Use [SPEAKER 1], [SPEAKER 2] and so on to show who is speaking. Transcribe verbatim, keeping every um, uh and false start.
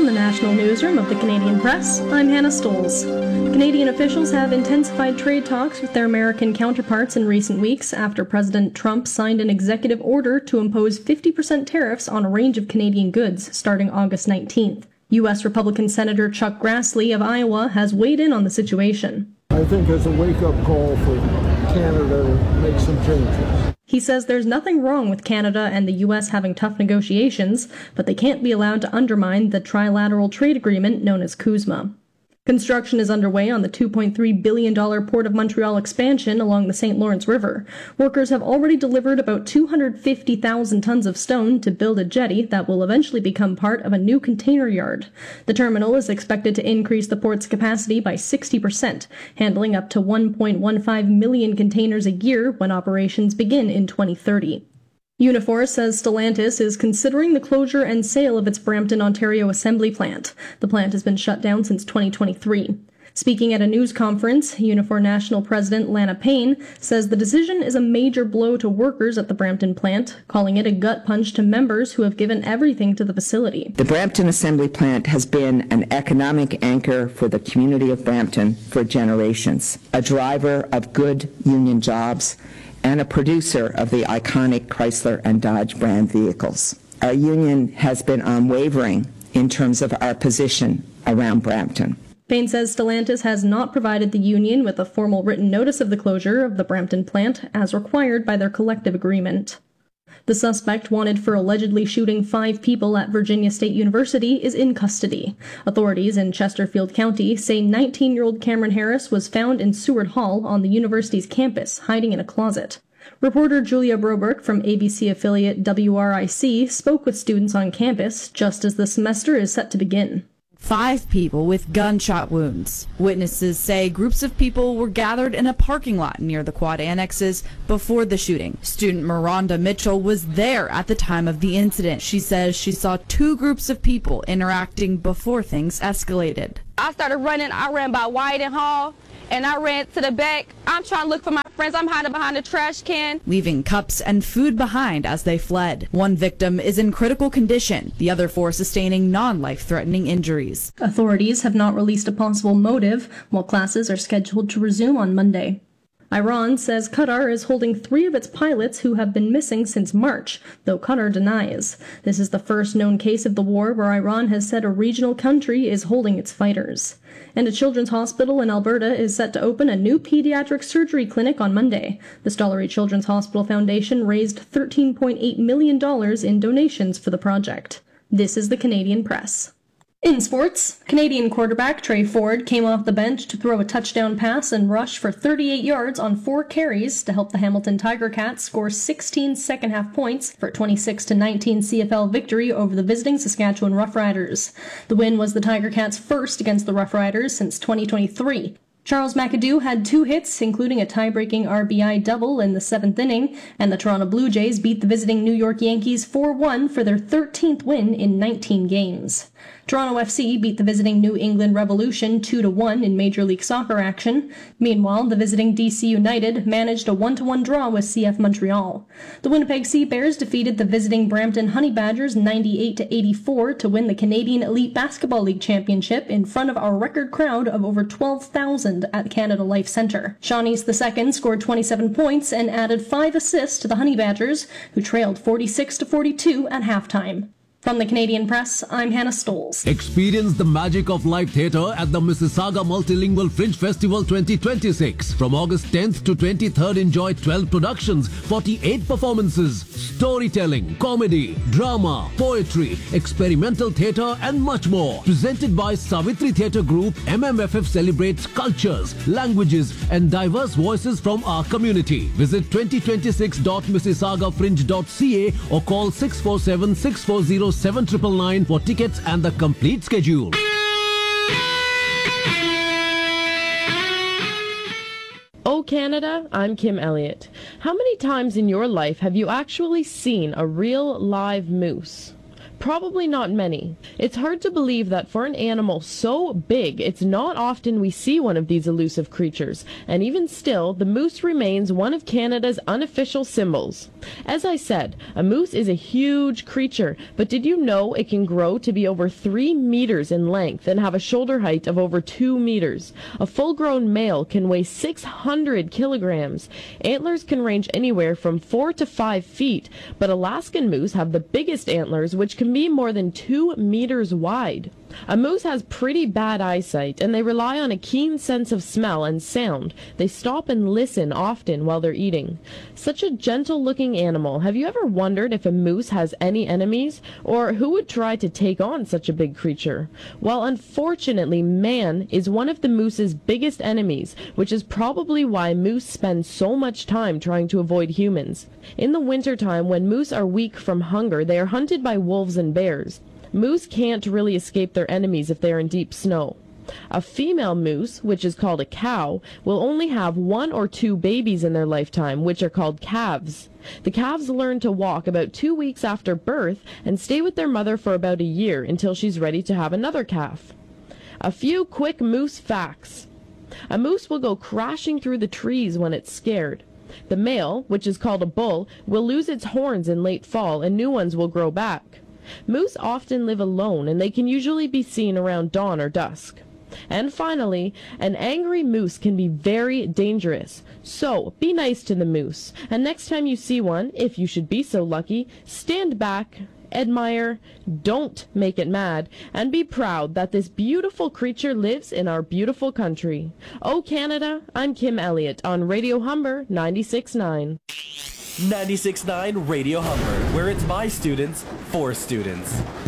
[SPEAKER 1] the National Newsroom of the Canadian Press, I'm Hannah Stoles. Canadian officials have intensified trade talks with their American counterparts in recent weeks after President Trump signed an executive order to impose fifty percent tariffs on a range of Canadian goods starting August nineteenth. U S Republican Senator Chuck Grassley of Iowa has weighed in on the situation.
[SPEAKER 2] I think it's a wake-up call for Canada to make some changes.
[SPEAKER 1] He says there's nothing wrong with Canada and the U S having tough negotiations, but they can't be allowed to undermine the trilateral trade agreement known as CUSMA. Construction is underway on the two point three billion dollars Port of Montreal expansion along the Saint Lawrence River. Workers have already delivered about two hundred fifty thousand tons of stone to build a jetty that will eventually become part of a new container yard. The terminal is expected to increase the port's capacity by sixty percent, handling up to one point one five million containers a year when operations begin in twenty thirty. Unifor says Stellantis is considering the closure and sale of its Brampton, Ontario assembly plant. The plant has been shut down since twenty twenty-three. Speaking at a news conference, Unifor National President Lana Payne says the decision is a major blow to workers at the Brampton plant, calling it a gut punch to members who have given everything to the facility.
[SPEAKER 3] The Brampton assembly plant has been an economic anchor for the community of Brampton for generations, a driver of good union jobs, and a producer of the iconic Chrysler and Dodge brand vehicles. Our union has been unwavering in terms of our position around Brampton.
[SPEAKER 1] Payne says Stellantis has not provided the union with a formal written notice of the closure of the Brampton plant as required by their collective agreement. The suspect wanted for allegedly shooting five people at Virginia State University is in custody. Authorities in Chesterfield County say nineteen-year-old Cameron Harris was found in Seward Hall on the university's campus, hiding in a closet. Reporter Julia Broberg from A B C affiliate W R I C spoke with students on campus just as the semester is set to begin.
[SPEAKER 4] Five people with gunshot wounds. Witnesses say groups of people were gathered in a parking lot near the quad annexes before the shooting. Student Miranda Mitchell was there at the time of the incident. She says she saw two groups of people interacting before things escalated.
[SPEAKER 5] I started running. I ran by White and Hall, and I ran to the back. I'm trying to look for my friends. I'm hiding behind a trash can,
[SPEAKER 4] leaving cups and food behind as they fled. One victim is in critical condition, the other four sustaining non-life-threatening injuries.
[SPEAKER 1] Authorities have not released a possible motive, while classes are scheduled to resume on Monday. Iran says Qatar is holding three of its pilots who have been missing since March, though Qatar denies. This is the first known case of the war where Iran has said a regional country is holding its fighters. And a children's hospital in Alberta is set to open a new pediatric surgery clinic on Monday. The Stollery Children's Hospital Foundation raised thirteen point eight million dollars in donations for the project. This is the Canadian Press. In sports, Canadian quarterback Trey Ford came off the bench to throw a touchdown pass and rush for thirty-eight yards on four carries to help the Hamilton Tiger Cats score sixteen second-half points for a twenty-six to nineteen C F L victory over the visiting Saskatchewan Roughriders. The win was the Tiger Cats' first against the Roughriders since twenty twenty-three. Charles McAdoo had two hits, including a tie-breaking R B I double in the seventh inning, and the Toronto Blue Jays beat the visiting New York Yankees four one for their thirteenth win in nineteen games. Toronto F C beat the visiting New England Revolution two to one in Major League Soccer action. Meanwhile, the visiting D C United managed a one to one draw with C F Montreal. The Winnipeg Sea Bears defeated the visiting Brampton Honey Badgers ninety-eight to eighty-four to win the Canadian Elite Basketball League Championship in front of a record crowd of over twelve thousand at Canada Life Centre. Sean East the second scored twenty-seven points and added five assists to the Honey Badgers, who trailed forty-six to forty-two at halftime. From the Canadian Press, I'm Hannah Stoles.
[SPEAKER 6] Experience the magic of live theatre at the Mississauga Multilingual Fringe Festival twenty twenty-six. From August tenth to twenty-third, enjoy twelve productions, forty-eight performances, storytelling, comedy, drama, poetry, experimental theatre and much more. Presented by Savitri Theatre Group, M M F F celebrates cultures, languages and diverse voices from our community. Visit twenty twenty-six dot mississauga fringe dot c a or call six four seven, six four zero, seven nine nine for tickets and the complete schedule.
[SPEAKER 7] Oh Canada, I'm Kim Elliott. How many times in your life have you actually seen a real live moose? Probably not many. It's hard to believe that for an animal so big, it's not often we see one of these elusive creatures, and even still, the moose remains one of Canada's unofficial symbols. As I said, a moose is a huge creature, but did you know it can grow to be over three meters in length and have a shoulder height of over two meters? A full-grown male can weigh six hundred kilograms. Antlers can range anywhere from four to five feet, but Alaskan moose have the biggest antlers, which can be more than two meters wide. A moose has pretty bad eyesight, and they rely on a keen sense of smell and sound. They stop and listen often while they're eating. Such a gentle-looking animal. Have you ever wondered if a moose has any enemies, or who would try to take on such a big creature? Well, unfortunately, man is one of the moose's biggest enemies, which is probably why moose spend so much time trying to avoid humans. In the wintertime, when moose are weak from hunger, they are hunted by wolves and bears. Moose can't really escape their enemies if they are in deep snow. A female moose, which is called a cow, will only have one or two babies in their lifetime, which are called calves. The calves learn to walk about two weeks after birth and stay with their mother for about a year until she's ready to have another calf. A few quick moose facts. A moose will go crashing through the trees when it's scared. The male, which is called a bull, will lose its horns in late fall and new ones will grow back. Moose often live alone, and they can usually be seen around dawn or dusk. And finally, an angry moose can be very dangerous. So, be nice to the moose. And next time you see one, if you should be so lucky, stand back, admire, don't make it mad, and be proud that this beautiful creature lives in our beautiful country. Oh, Canada, I'm Kim Elliott on Radio Humber ninety-six point nine.
[SPEAKER 8] ninety-six point nine Radio Humber, where it's by students, for students.